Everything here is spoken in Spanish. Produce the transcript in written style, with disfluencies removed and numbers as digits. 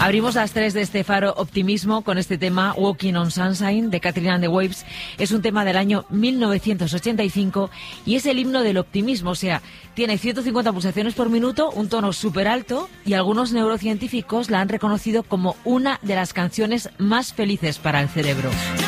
Abrimos las 3 de este Faro Optimismo con este tema Walking on Sunshine de Katrina and the Waves. Es un tema del año 1985 y es el himno del optimismo. O sea, tiene 150 pulsaciones por minuto, un tono súper alto y algunos neurocientíficos la han reconocido como una de las canciones más felices para el cerebro.